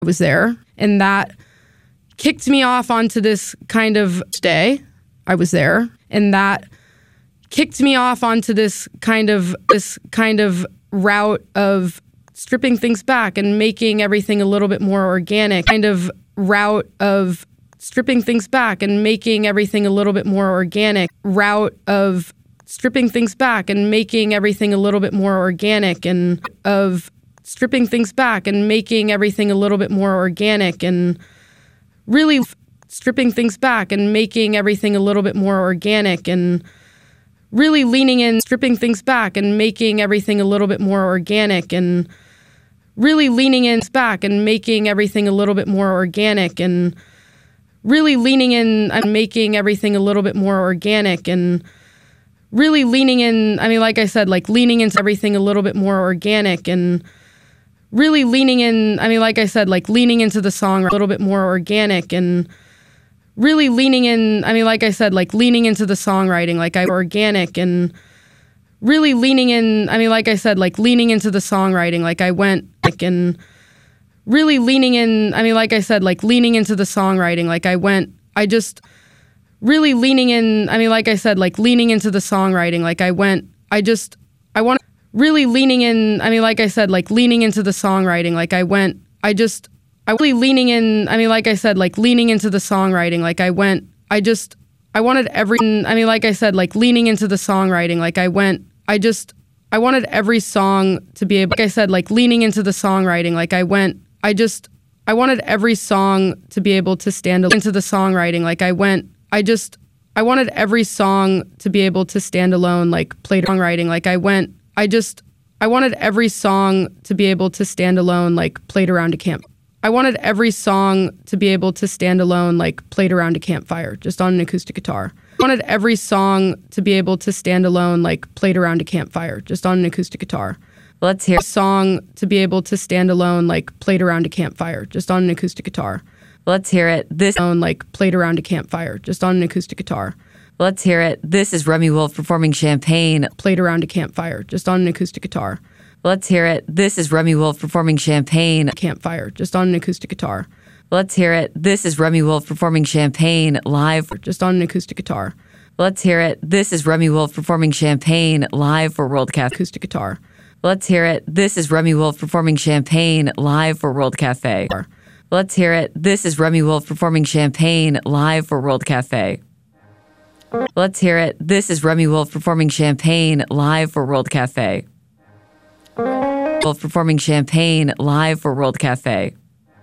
I was there, and that kicked me off onto this kind of day. I was there, and that kicked me off onto this kind of route of stripping things back and making everything a little bit more organic. Kind of route of stripping things back and making everything a little bit more organic. Route of stripping things back and making everything a little bit more organic, and of stripping things back and making everything a little bit more organic, and really stripping things back and making everything a little bit more organic, and really leaning in, stripping things back and making everything a little bit more organic, and really leaning in back and making everything a little bit more organic, and really leaning in and making everything a little bit more organic, and really leaning in, I mean, like I said, like leaning into everything a little bit more organic, and really leaning in, I mean, like I said, like leaning into the song a little bit more organic, and really leaning in, I mean, like I said, like leaning into the songwriting, like organic, and really leaning in, I mean, like I said, like leaning into the songwriting, like I went, like, and really leaning in, I mean, like I said, like leaning into the songwriting, like I went, I just really leaning in, I mean, like I said, like leaning into the songwriting, like I went, I want really leaning in, I mean, like I said, like leaning into the songwriting, like I went, I really leaning in, I mean, like I said, like leaning into the songwriting, like I went, I wanted every, I mean, like I said, like leaning into the songwriting, like I went, I wanted every song to be able, like I said, like leaning into the songwriting, like I went, I wanted every song to be able to stand into the songwriting, like I went, I wanted every song to be able to stand alone, like played songwriting, like I went, I wanted every song to be able to stand alone, like played around a camp. I wanted every song to be able to stand alone, like played around a campfire, just on an acoustic guitar. I wanted every song to be able to stand alone, like played around a campfire, just on an acoustic guitar. Let's hear a song to be able to stand alone, like played around a campfire, just on an acoustic guitar. Let's hear it. This like played around a campfire, just on an acoustic guitar. Let's hear it. This is Remi Wolf performing Champagne. Played around a campfire, just on an acoustic guitar. Let's hear it. This is Remi Wolf performing Champagne. Campfire, just on an acoustic guitar. Let's hear it. This is Remi Wolf performing Champagne live. Just on an acoustic guitar. Let's hear it. This is Remi Wolf performing Champagne live for World Cafe. Acoustic guitar. Let's hear it. This is Remi Wolf performing Champagne live for World Cafe. Let's hear it. This is Remi Wolf performing Champagne live for World Cafe. Let's hear it. This is Remi Wolf performing Champagne live for World Cafe. Wolf performing Champagne live for World Cafe.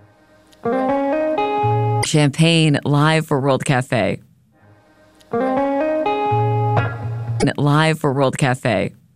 Champagne live for World Cafe. Live for World Cafe.